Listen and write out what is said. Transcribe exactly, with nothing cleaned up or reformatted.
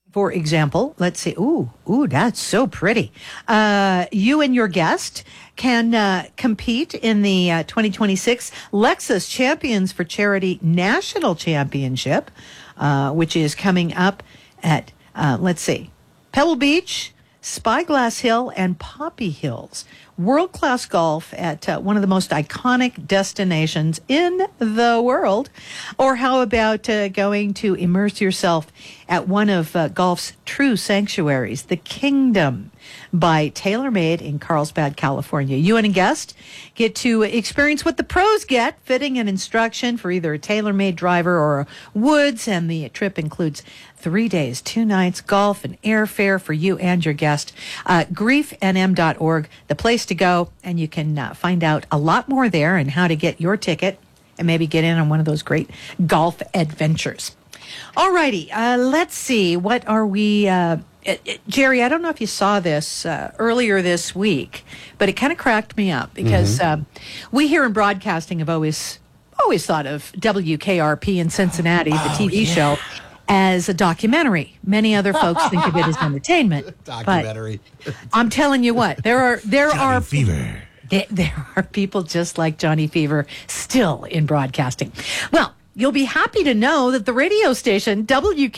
For example, let's see. Ooh, ooh, that's so pretty. Uh, you and your guest can uh, compete in the uh, twenty twenty-six Lexus Champions for Charity National Championship, uh, which is coming up at, uh, let's see, Pebble Beach, Spyglass Hill, and Poppy Hills. World-class golf at uh, one of the most iconic destinations in the world. Or how about uh, going to immerse yourself at one of uh, golf's true sanctuaries, the Kingdom by TaylorMade in Carlsbad, California. You and a guest get to experience what the pros get, fitting and instruction for either a TaylorMade driver or a Woods, and the trip includes three days, two nights, golf and airfare for you and your guest. Uh, grief n m dot org, the place to go, and you can uh, find out a lot more there and how to get your ticket and maybe get in on one of those great golf adventures. All righty, uh, let's see. What are we... Uh, It, it, Jerry, I don't know if you saw this uh, earlier this week, but it kind of cracked me up because mm-hmm. um, we here in broadcasting have always always thought of W K R P in Cincinnati, the oh, T V yeah. show, as a documentary. Many other folks think of it as entertainment. Documentary. But I'm telling you what, there are there Johnny are Fever. There, there are people just like Johnny Fever still in broadcasting. Well, you'll be happy to know that the radio station W K